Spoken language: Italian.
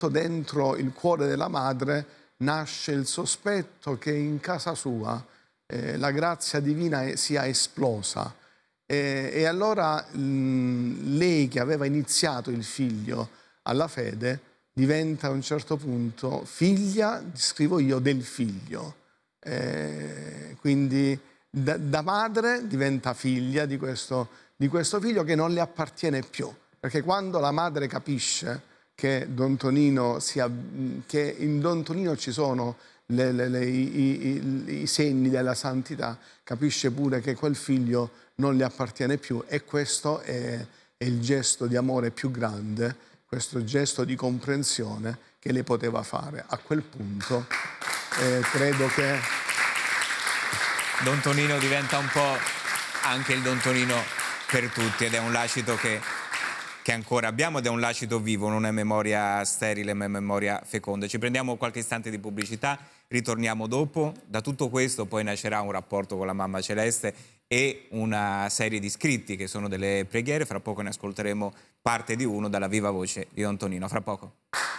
dentro il cuore della madre nasce il sospetto che in casa sua la grazia divina sia esplosa. E allora lei, che aveva iniziato il figlio alla fede, diventa a un certo punto figlia, scrivo io, del figlio. Quindi da madre diventa figlia di questo figlio che non le appartiene più. Perché quando la madre capisce che Don Tonino che in Don Tonino ci sono i segni della santità, capisce pure che quel figlio non le appartiene più, e questo è il gesto di amore più grande, questo gesto di comprensione che lei poteva fare. A quel punto credo che Don Tonino diventa un po' anche il Don Tonino per tutti, ed è un lascito che ancora abbiamo, ed è un lascito vivo, non è memoria sterile ma è memoria feconda. Ci prendiamo qualche istante di pubblicità, ritorniamo dopo. Da tutto questo poi nascerà un rapporto con la Mamma Celeste e una serie di scritti che sono delle preghiere. Fra poco ne ascolteremo parte di uno dalla viva voce di Don Tonino. Fra poco.